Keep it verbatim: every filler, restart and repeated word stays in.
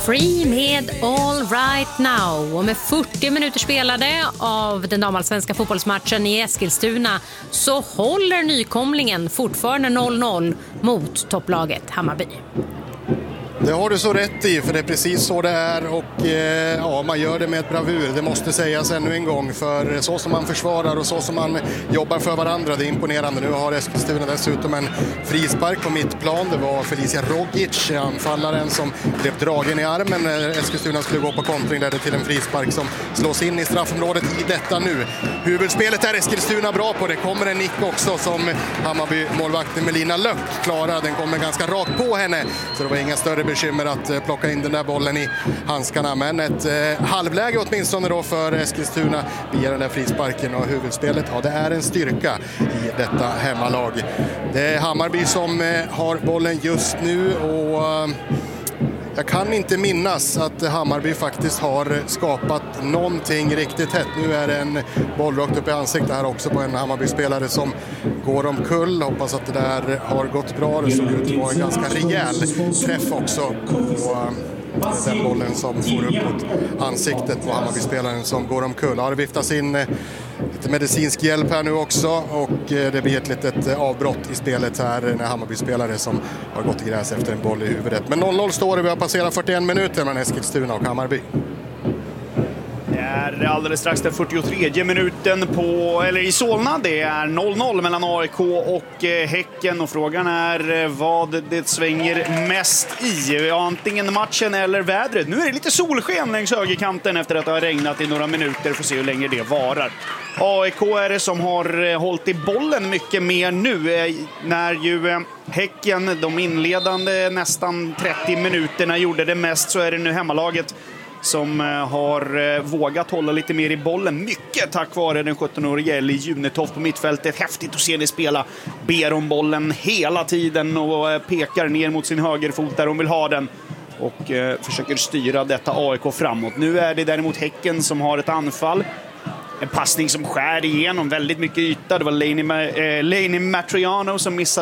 Free med All Right Now. Och med fyrtio minuter spelade av den damallsvenska fotbollsmatchen i Eskilstuna så håller nykomlingen fortfarande noll noll mot topplaget Hammarby. Det har du så rätt i, för det är precis så det är och eh, ja, man gör det med ett bravur. Det måste sägas ännu en gång, för så som man försvarar och så som man jobbar för varandra, det är imponerande. Nu har Eskilstuna dessutom en frispark på mittplan. Det var Felicia Rogic, anfallaren, som blev dragen i armen när Eskilstuna skulle gå på kontring, där det till en frispark som slås in i straffområdet i detta nu. Huvudspelet är Eskilstuna bra på. Det kommer en nick också som Hammarby-målvakten Melina Löck klarar. Den kommer ganska rakt på henne, så det var inga större bekymmer att plocka in den där bollen i handskarna. Men ett eh, halvläge åtminstone då för Eskilstuna via den där frisparken, och huvudspelet, ja, det är en styrka i detta hemmalag. Det är Hammarby som eh, har bollen just nu, och eh, jag kan inte minnas att Hammarby faktiskt har skapat någonting riktigt hett. Nu är det en boll rakt upp i ansiktet här också på en Hammarby-spelare som går omkull. Hoppas att det där har gått bra. Det såg ut att vara en ganska rejäl träff också på den bollen som får upp mot ansiktet på Hammarby-spelaren som går omkull. Ja, det viftas in lite medicinsk hjälp här nu också, och det blir ett litet avbrott i spelet här när Hammarby-spelare som har gått i gräs efter en boll i huvudet. Men noll noll står det, vi har passerat fyrtioen minuter mellan Eskilstuna och Hammarby. Det är alldeles strax den fyrtiotredje minuten på, eller i Solna. Det är noll noll mellan A I K och eh, Häcken, och frågan är eh, vad det svänger mest i. Ja, antingen matchen eller vädret. Nu är det lite solsken längs högerkanten efter att det har regnat i några minuter. Får se hur länge det varar. A I K är det som har eh, hållit i bollen mycket mer nu, eh, när ju eh, Häcken, de inledande nästan trettio minuterna, gjorde det mest, så är det nu hemmalaget som har vågat hålla lite mer i bollen. Mycket tack vare den sjuttonårige Ellie Junetoft på mittfältet. Häftigt att se henne spela. Ber om bollen hela tiden och pekar ner mot sin högerfot där hon vill ha den. Och eh, försöker styra detta A I K framåt. Nu är det däremot Häcken som har ett anfall. En passning som skär igenom väldigt mycket yta. Det var Lainey, eh, Lainey Matriano som missade